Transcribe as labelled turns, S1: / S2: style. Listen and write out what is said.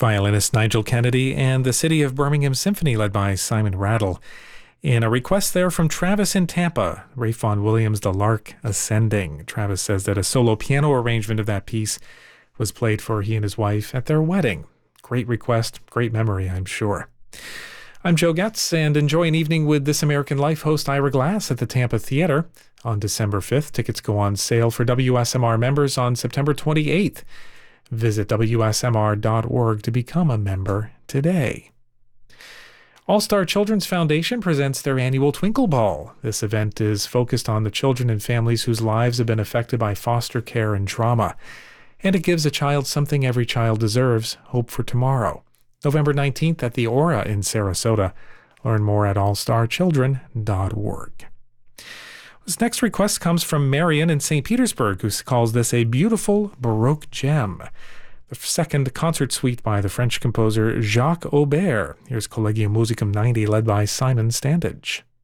S1: violinist Nigel Kennedy, and the City of Birmingham Symphony led by Simon Rattle. In a request there from Travis in Tampa, Ralph Vaughan Williams, The Lark Ascending. Travis says that a solo piano arrangement of that piece was played for he and his wife at their wedding. Great request, great memory, I'm sure. I'm Joe Getz, and enjoy an evening with This American Life host Ira Glass at the Tampa Theater on December 5th. Tickets go on sale for WSMR members on September 28th. Visit WSMR.org to become a member today. All-Star Children's Foundation presents their annual Twinkle Ball. This event is focused on the children and families whose lives have been affected by foster care and trauma. And it gives a child something every child deserves, hope for tomorrow. November 19th at the Aura in Sarasota. Learn more at allstarchildren.org. This next request comes from Marion in St. Petersburg, who calls this a beautiful Baroque gem. The second concert suite by the French composer Jacques Aubert. Here's Collegium Musicum 90, led by Simon Standage.